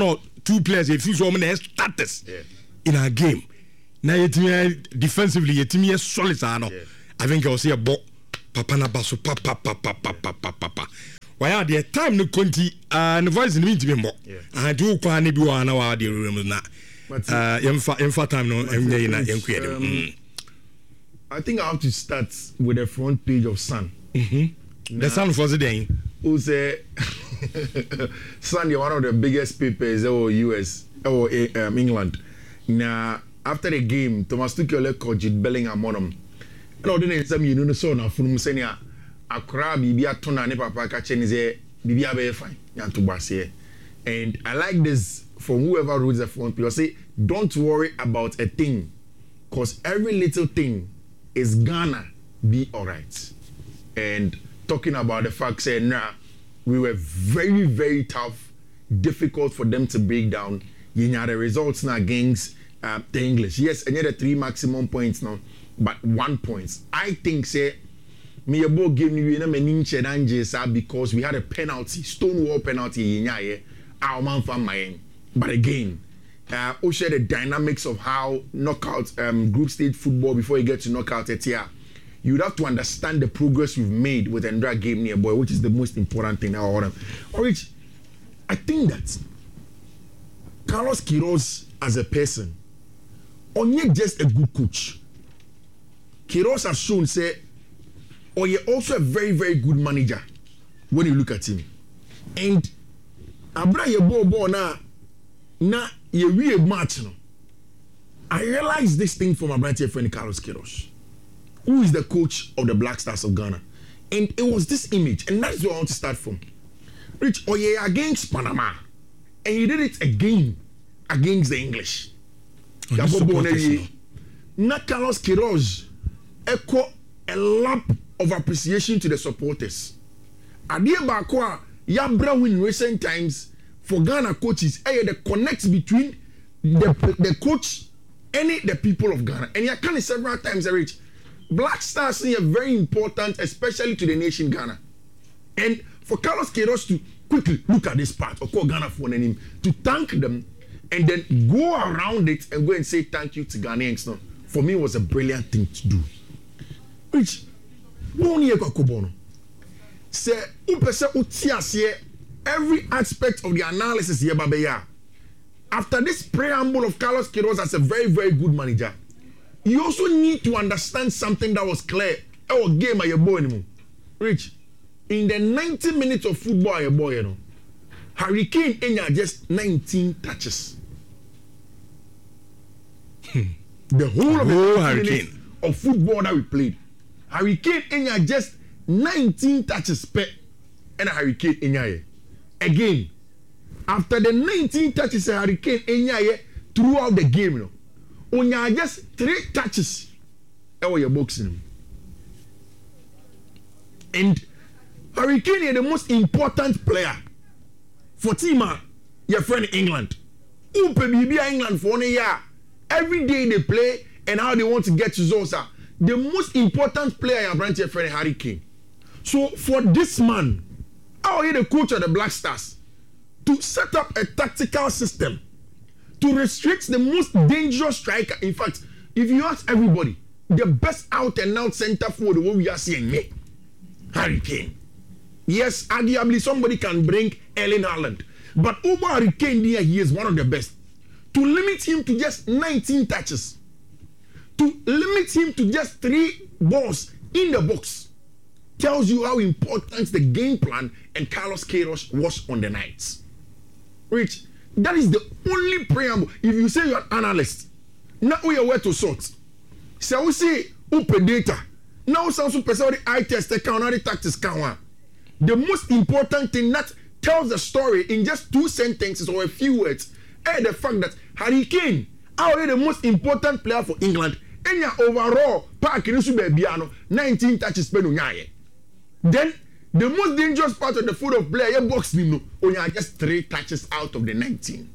Speaker 2: 2 players if you so many starters in our game. Now you defensively you solid I think I'll say a ball papa na baso papa. Why are there time no conti and voice in me to be more. And do kwa ni bi wa na wa de room na. Emfa time no emye na enkwede.
Speaker 4: I think I have to start with the front page of Sun.
Speaker 2: The Sun for the day.
Speaker 4: Who say Sun is one of the biggest papers in US or England. Now after the game, Thomas Tuchel called Jude Bellingham on him. And all the time you know so na from senior Accra bibia tona ne papa ka che ni say bibia be fine. Yanto base. And I like this from whoever wrote the front page. Say don't worry about a thing, cause every little thing is gonna be alright. And talking about the fact say nah, we were very, very tough, difficult for them to break down. You know the results now against the English. Yes, and the 3 maximum points now, but 1 point. I think say me a ball game you know because we had a penalty, stonewall penalty in our man from my. But again, share the dynamics of how knockout group stage football before you get to knockout at here. You would have to understand the progress we've made with Endra game near boy, which is the most important thing now. Which I think that Carlos Queiroz as a person, only just a good coach. Queiroz has shown say, or you're also a very, very good manager when you look at him. And Abra ye bo na ye weird match no. I realized this thing from my brother friend Carlos Queiroz, who is the coach of the Black Stars of Ghana. And it was this image, and that's where I want to start from. Rich Oye against Panama, and he did it again against the English. Na Carlos Queiroz echo a lap of appreciation to the supporters. Adie Bakwa Yabra in recent times for Ghana coaches, the connect between the coach and the people of Ghana. And you can several times, Rich. Black Stars are very important, especially to the nation Ghana. And for Carlos Queiroz to quickly look at this part, or call Ghana for him, to thank them, and then go around it and go and say thank you to Ghanaians. No, for me, it was a brilliant thing to do. Which, say, every aspect of the analysis here, Babeya. After this preamble of Carlos Queiroz as a very, very good manager, you also need to understand something that was clear. Our game, your boy, Rich. In the 90 minutes of football, your boy, Harry Kane Enya just 19 touches. The whole of the
Speaker 2: Harry Kane
Speaker 4: of football that we played, Harry Kane Enya just 19 touches per, and Harry Kane Enya again. After the 19 touches, Harry Kane Enya throughout the game, Onya just 3 touches. Your boxing. And Harry Kane is the most important player for team your friend England. Who pay England for 1 year. Every day they play and how they want to get results. The most important player your brand your friend Harry Kane. So for this man, how are the coach of the Black Stars to set up a tactical system to restrict the most dangerous striker? In fact, if you ask everybody, the best out and out center forward the way we are seeing me, Harry Kane. Yes, arguably somebody can bring Erling Haaland, but over Harry Kane here, he is one of the best. To limit him to just 19 touches, to limit him to just 3 balls in the box, tells you how important the game plan and Carlos Queiroz was on the nights. Rich, that is the only preamble. If you say you're an analyst, now we are where to sort. So we say open data. Now some person the eye test account, now the tactics count. The most important thing that tells the story in just 2 sentences or a few words is the fact that Harry Kane, how the most important player for England, and your overall park in Subebiano, 19 touches per Then the most dangerous part of the football player boxing only just 3 touches out of the 19.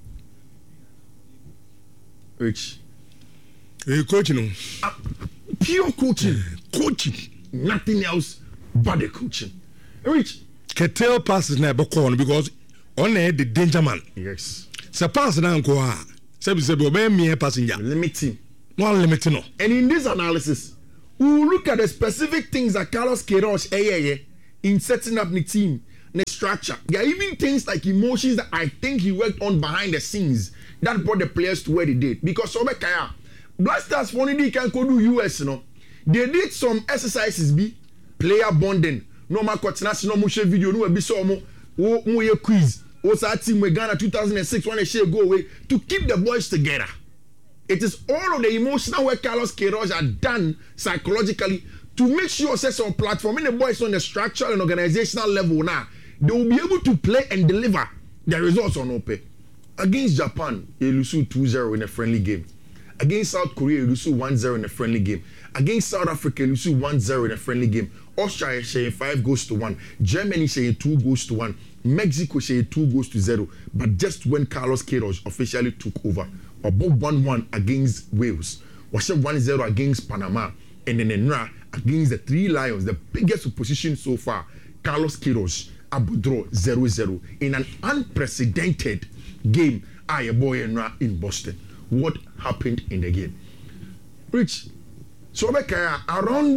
Speaker 4: Rich.
Speaker 2: Coaching.
Speaker 4: Pure coaching. Coaching. Nothing else but the coaching. Rich.
Speaker 2: Ketel passes now because on the danger man.
Speaker 4: Yes.
Speaker 2: se pass na nko a se be obey me passenger
Speaker 4: limiting.
Speaker 2: no limit no.
Speaker 4: And in this analysis, we will look at the specific things that Carlos Queiroz in setting up the team, the structure. There are even things like emotions that I think he worked on behind the scenes that brought the players to where they did. Because Obekaya, Blasters funny can go to US, you know. They did some exercises, player bonding. No more national motion video, no be so more quiz. Also, our team with Ghana 2006 when they share go away to keep the boys together. It is all of the emotional work Carlos Queiroz had done psychologically to make sure sets on platform in the boys on the structural and organizational level now they will be able to play and deliver the results on OPE. Against Japan, they lose 2-0 in a friendly game. Against South Korea, they lose 1-0 in a friendly game. Against South Africa, they lose 1-0 in a friendly game. Austria saying 5-1. Germany saying 2-1. Mexico saying 2-0. But just when Carlos Queiroz officially took over, above 1-1 against Wales, was 1-0 against Panama, and then Enra against the Three Lions, the biggest opposition so far, Carlos Queiroz draw 0-0 in an unprecedented game. Boy Enra in Boston. What happened in the game? Rich, so around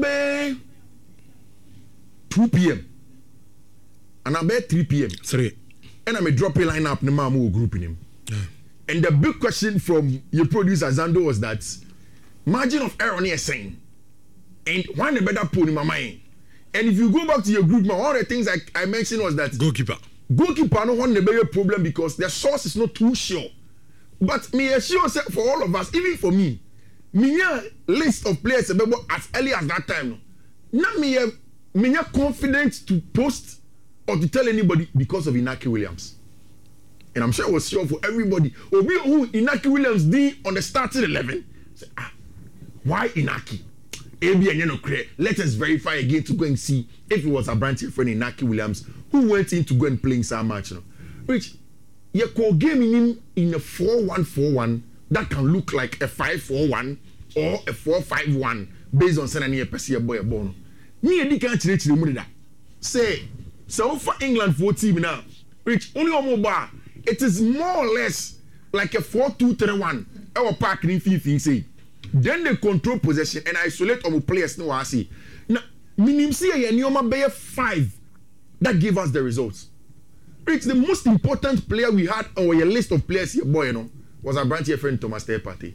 Speaker 4: 2 p.m. and about 3 p.m.
Speaker 2: 3.
Speaker 4: And I'm a drop a line up the Mamu group in him. Yeah. And the big question from your producer Zando was that margin of error near saying, and one the better pull in my mind. And if you go back to your group, one of the things I mentioned was that goalkeeper no one the bigger problem because the source is not too sure. But me assure for all of us, even for me list of players as early as that time. Not me confident to post or to tell anybody because of Inaki Williams. And I'm sure it was sure for everybody. Obi who Inaki Williams did on the starting 11. Say, why Inaki? Let us verify again to go and see if it was a branch friend Inaki Williams who went in to go and play some match. Which you call game in a 4-1-4-1 that can look like a 5-4-1 or a 4-5-1 based on Senania Persia boy born. Me and can't change say so for England 4 team now. Rich only on mobile. It is more or less like a 4-2-3-1. Our park in 15 say. Then they control possession and isolate our players. No, I see. Now, minimum see a Nioma Bayer 5 that gave us the results. It's the most important player we had on your list of players here, boy, you know, was our branch friend Thomas Partey.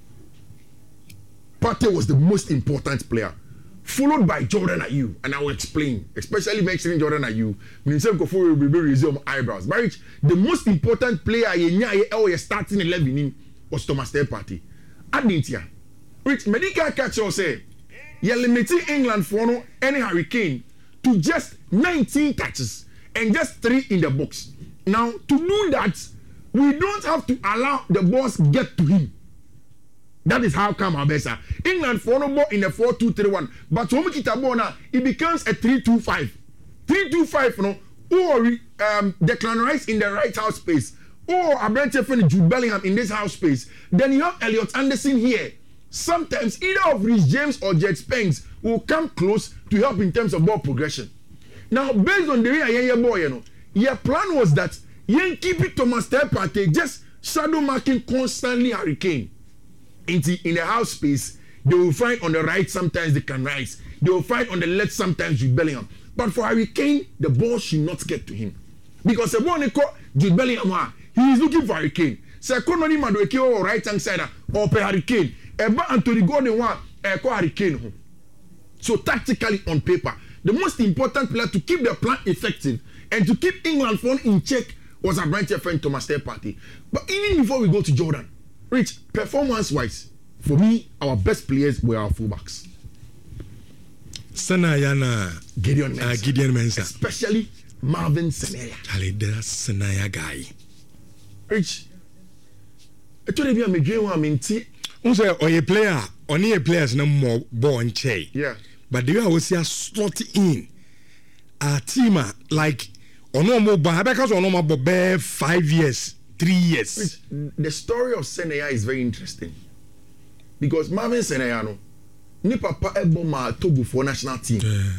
Speaker 4: Partey was the most important player, followed by Jordan Ayew, and I will explain, especially mentioning Jordan Ayew. Minister Kofor will be resume eyebrows. But the most important player you starting 11 was Thomas Partey. Adintia. Rich medical catcher say you're limiting England for no any Hurricane to just 19 touches and just 3 in the box. Now to do that, we don't have to allow the balls get to him. That is how come Abesa. England for no ball in the 4-2-3-1, but when we get a ball now, it becomes a 3-2-5. 3-2-5, no, or Declan Rice in the right half space, or a branch friend Jude Bellingham in this half space. Then you have Elliot Anderson here. Sometimes either of Rhys James or Jet Spence will come close to help in terms of ball progression. Now, based on the way boy, you know, your plan was that you keep it Thomas Partey just shadow marking constantly Hurricane. In the house space, they will find on the right sometimes they can rise. They will find on the left sometimes Jude Bellingham. But for Hurricane, the ball should not get to him. Because the ball Jude Bellingham, he is looking for Hurricane. So Kononi Madueke or right hand side or per Hurricane. Eba Anthony Gordon one Hurricane. So tactically on paper, the most important player to keep the plan effective and to keep England phone in check was our branch friend Thomas Partey. But even before we go to Jordan, Rich, performance-wise, for me, our best players were our fullbacks.
Speaker 2: Senayana
Speaker 4: Gideon Mensah.
Speaker 2: Especially
Speaker 4: Marvin Senaya.
Speaker 2: Senaya guy.
Speaker 4: Rich, I told you I'm a game I'm in tea.
Speaker 2: Also, or a player, only a players no more born che.
Speaker 4: Yeah.
Speaker 2: But they always see a slot in a team like on no more because on no more 5 years, 3 years.
Speaker 4: Rich, the story of Senaya is very interesting because Marvin Senaya no, ni papa eboma Togo for national team.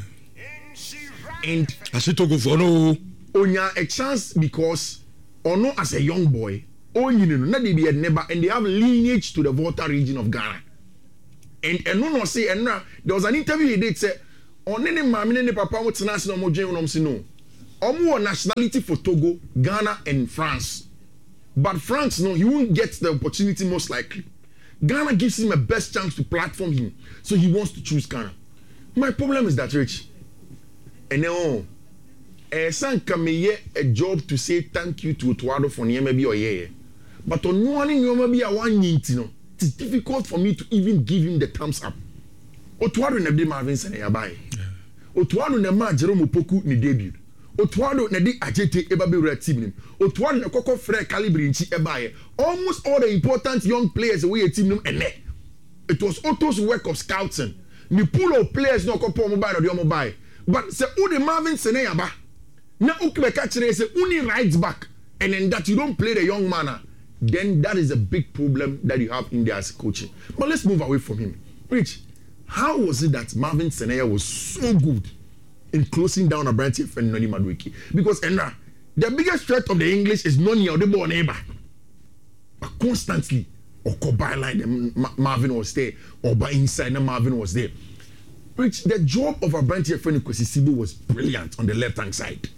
Speaker 4: And
Speaker 2: as Togo for no
Speaker 4: onya a chance because ono as a young boy not the neighbor, and they have lineage to the Volta region of Ghana. And no say, and there was an interview he did say, on any mammy and papa what's national mojo no. Omo nationality for Togo, Ghana, and France. But France, no, he won't get the opportunity most likely. Ghana gives him a best chance to platform him, so he wants to choose Ghana. My problem is that, Rich, and now, son can a job to say thank you to Otuado for maybe or yeah, but on one in your maybe a one need, you know, it's difficult for me to even give him the thumbs up. Otuado never did Marvin Seneyabai. Otuado never Jerome Opoku ni debut. Otuado na di Ajete eba be red team nim. Otuado na koko Fred Calibri nchi eba ye. Almost all the important young players away a team nim ene. It was Otto's work of scouting. Ni pool of players no kopo mobile or the mobile. But say who the Marvin Seneyaba. Na ukbe kachire say uni right back and then that you don't play the young man, then that is a big problem that you have in there as coaching. But let's move away from him. Rich, how was it that Marvin Seneya was so good in closing down Abranteɛ friend Noni Madueke? Because Enra, the biggest threat of the English is Noni or the born neighbor. But constantly, or byline, Marvin was there, or by inside, Marvin was there. Rich, the job of Abranteɛ friend Kwesi was brilliant on the left hand side.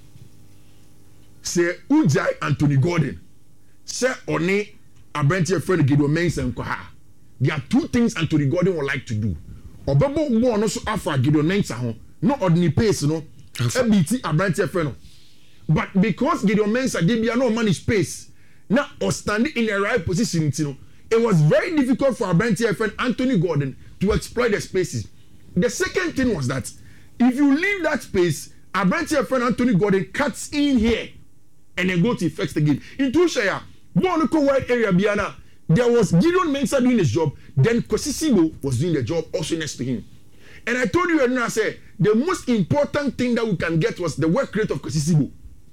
Speaker 4: Say Ujai Anthony Gordon, say One Abranteɛ friend Gideon Mensah Nkwaha. There are two things Anthony Gordon would like to do. Obebo one also offer Gideon Mensah no ordinary pace no. ABT Abranteɛ friend. But because Gideon Mensah did no money space, now or standing in the right position, you know, it was very difficult for Abranteɛ friend Anthony Gordon to exploit the spaces. The second thing was that if you leave that space, Abranteɛ friend Anthony Gordon cuts in here and then go to effects the game. In Tushaya, Bonoko wide area Biana, there was Gideon Mensah doing his job, then Kwesi Sibo was doing the job also next to him. And I told you earlier, I said, the most important thing that we can get was the work rate of Kwesi Sibo.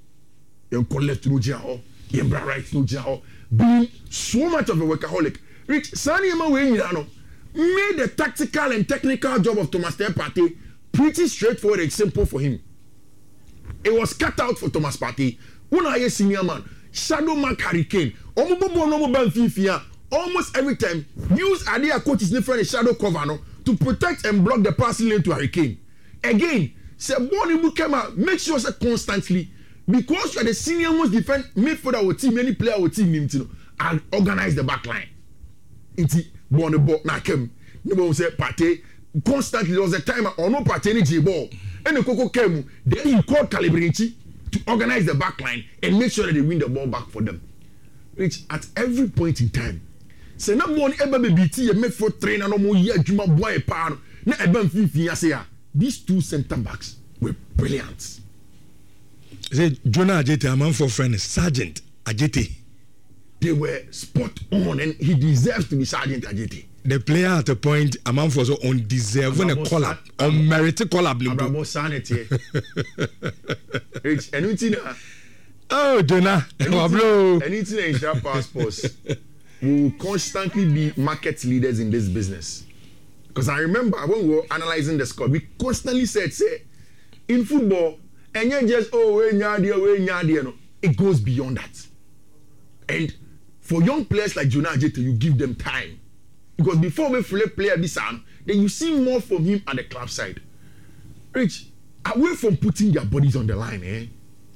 Speaker 4: Being so much of a workaholic. Rich, Sani Ema made the tactical and technical job of Thomas Partey pretty straightforward and simple for him. It was cut out for Thomas Partey. Una senior man, Shadow Mark Hurricane, almost every time use idea coaches different shadow cover no, to protect and block the passing lane to Hurricane. Again, say Bonnie came out, make sure say constantly because you are the senior most defense midfielder our team, any player our team and organize the back line. Inti Bonnie ball na came. No one say Partey constantly there was a time or no Partey any ball. And the Coco came, then he called Calibrinci to organize the back line and make sure that they win the ball back for them. Which at every point in time, say no one ever be BT a midfield trainer no more year Juma boy pan na eba mfifi say these two centre backs were brilliant.
Speaker 2: Say Jonah Ajete a man for friend Sergeant Ajete.
Speaker 4: They were spot on and he deserves to be Sergeant Ajete. The
Speaker 2: player at a point a man for so undeserved when a collab, unmerited collab.
Speaker 4: Abramo sanity. Rich, anything.
Speaker 2: Oh, Jonah.
Speaker 4: Anything in sharp passports. We will constantly be market leaders in this business. Because I remember when we were analyzing the score, we constantly said, say, in football, and you just no, it goes beyond that. And for young players like Jonah Ajete, you give them time. Because before we play this arm, then you see more from him at the club side. Rich, away from putting their bodies on the line,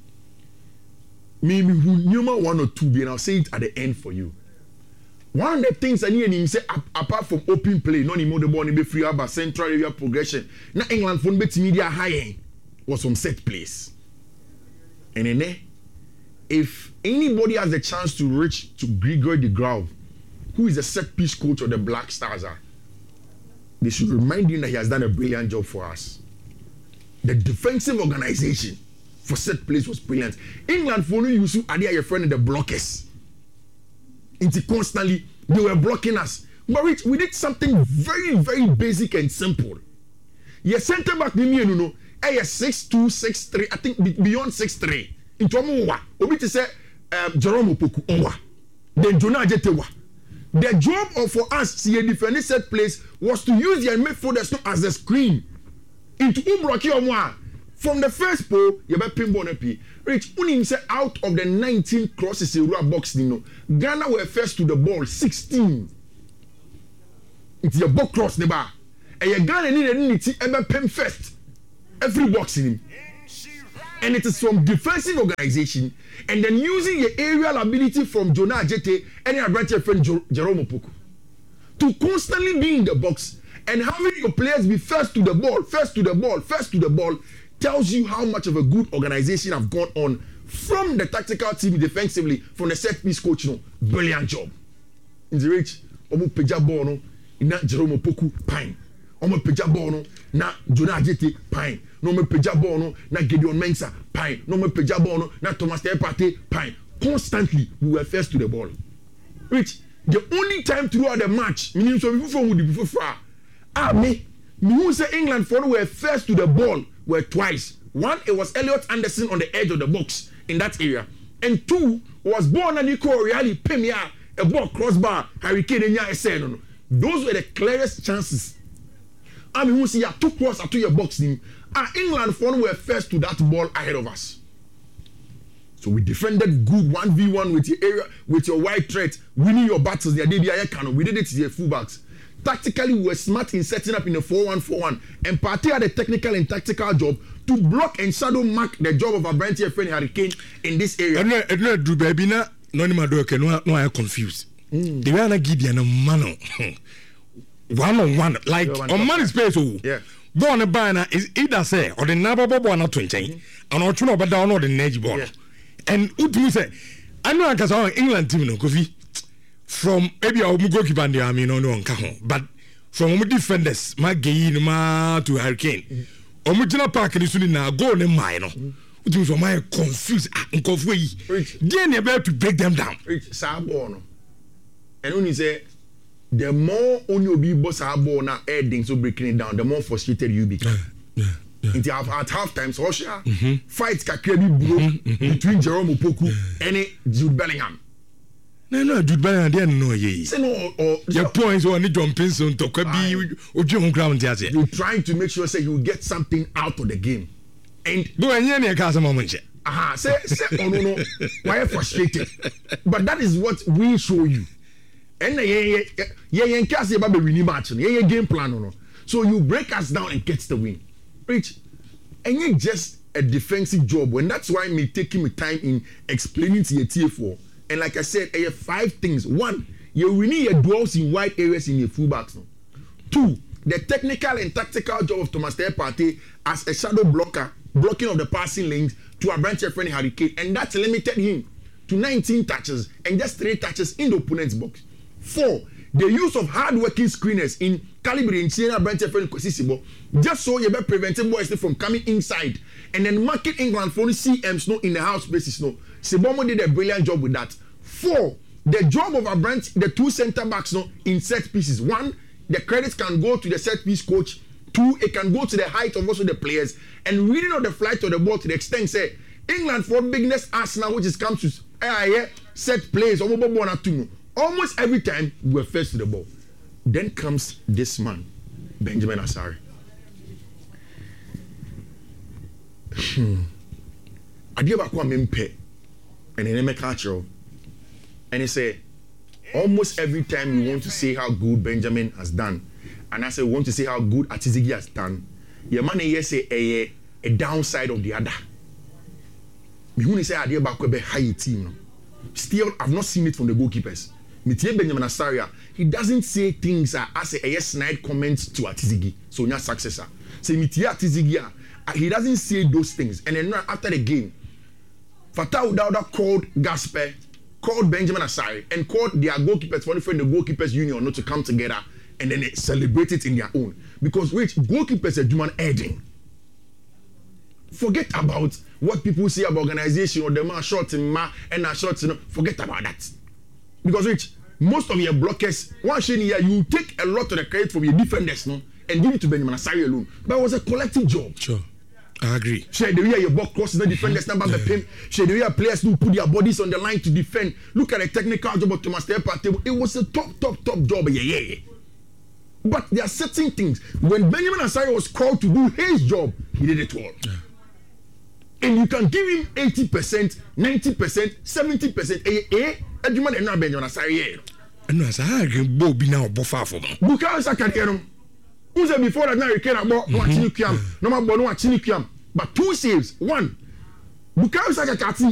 Speaker 4: maybe one or two, and I'll say it at the end for you. One of the things I need to say, apart from open play, no more the ball be free about central area progression. Now England phone bet media high was some set place. And then if anybody has the chance to reach to Gregory de Graaf, who is the set piece coach of the Black Stars, they should remind him that he has done a brilliant job for us. The defensive organization for set plays was brilliant. England for no use are your friend in the blockers. It's constantly they were blocking us. But Rich, we did something very, very basic and simple. Your center back you know, 6'2", 6'3", I think beyond 6'3". Into Omowa, Obi to say Jerome Opoku Onwa. Then Jonah Ajete wa. The job of for us, see a defending set place, was to use their midfielders as a screen into Ubroki Omwa. From the first pole, you better pinball na Rich, unim say out of the 19 crosses in Rua box, Ghana were first to the ball 16. It's your ball cross neighbor. And you Ghana need ever pin first. Every box in him. And it is from defensive organization and then using your aerial ability from Jonah Ajete and your branch friend Jerome Opoku to constantly be in the box and having your players be first to the ball tells you how much of a good organization have gone on from the tactical team defensively, from the set piece coach. Brilliant job. In the reach, Omo Peja Bono, na Jerome Opoku, pine. Omo Peja Bono, na Jonah Ajete, pine. No me Peja Bono, na Gideon Mensah, pine. No me Peja Bono, na Thomas Tepate, pine. Constantly, we were first to the ball. Rich, the only time throughout the match, meaning so before we before far, me who say England for were first to the ball were twice. One, it was Elliot Anderson on the edge of the box in that area, and two was Borna Nico Reali Pemia, a ball crossbar, Hurricane and no. Those were the clearest chances. I mean, who see ya two cross to your box team. England for were first to that ball ahead of us. So we defended good 1v1 with your area, with your wide threat, winning your battles. We did it to the fullbacks. Tactically, we were smart in setting up in a 4-1-4-1, and Partey had a technical and tactical job to block and shadow mark the job of a branch friend Hurricane in this area.
Speaker 2: No, I confused. They were not Gideon a man. 1-on-1, like on man space.
Speaker 4: Yeah.
Speaker 2: Born a banner is either say or the Nababo or not 20, and or two but down or the edge ball. And Utu say, I know I can England team no coffee. From maybe our goalkeeper and the army no Kahon, but from defenders, my gain ma to Hurricane. Omujina Park is soon now go in minor. It was my confused and confused. Then you're about to break them down.
Speaker 4: Sabono. And when you say the more on your be boss now adding so breaking it down, the more frustrated you become. At half time, so fights can broke between Jerome Opoku and Jude Bellingham.
Speaker 2: No, Jude Bellingham didn't know ye.
Speaker 4: Say no, or
Speaker 2: your points on the jumping soon to be or John Ground.
Speaker 4: You're trying to make sure say you get something out of the game. And
Speaker 2: go and hear me a moment.
Speaker 4: Say, oh no, why frustrated? But that is what we show you. And yeah, cast about the winning match, yeah, game plan, no. So you break us down and get the win. Rich, and you just a defensive job, and that's why me taking my time in explaining to your TF4. And like I said, I have 5 things. 1, you're winning your duels in wide areas in your fullbacks. No? 2, the technical and tactical job of Thomas Partey as a shadow blocker, blocking of the passing lanes to a branch friend Hurricane, and that's limited him to 19 touches and just 3 touches in the opponent's box. 4, the use of hard-working screeners in Calibri and Sierra branch friend Kosisibo, just so you better prevent boys from coming inside and then marking England for the CMs no in the house basis no. Sibomo did a brilliant job with that. 4, the job of a branch, the 2 center backs no in set pieces. 1, the credits can go to the set piece coach. 2, it can go to the height of also the players. And reading of the flight of the ball to the extent say England for bigness Arsenal, which is comes to set plays almost every time we were first to the ball. Then comes this man, Benjamin Asare. Adiabakwa mempe. And then make culture. And he say, almost every time we want to say how good Benjamin has done, and I say we want to say how good Atizigi has done, your man here say a downside of the other. Me who say Adiabakwa be high team. No? Still, I've not seen it from the goalkeepers. Mitie Benjamin Asaria, he doesn't say things as a snide comments to Atizigi, so your successor. Say Mitie Atizigi, he doesn't say those things. And then after the game, Fatah Udauda called Gasper, called Benjamin Asare, and called their goalkeepers for the goalkeepers union not to come together and then they celebrate it in their own. Because which goalkeepers are human aiding. Forget about what people say about organization or the man short and short. Forget about that. Because which most of your blockers, one shame here, you take a lot of the credit from your defenders, no, and give it to Benjamin Asare alone. But it was a collective job.
Speaker 2: Sure. I agree.
Speaker 4: Share the way your ball crosses the defenders number the pin. Share the way players who put their bodies on the line to defend. Look at the technical job of Thomas Partey. It was a top job. Yeah. But there are certain things. When Benjamin Asare was called to do his job, he did it all. Yeah. and you can give him 80%, 90%, 70%. Adwuma na na benyo na sare ye.
Speaker 2: No as I can bo bi na obo fa for.
Speaker 4: Bukayo Saka de no. Who say before that na you can abo no achini kwiam. No ma bo no achini kwiam. But 2 saves. 1. Bukayo Saka kati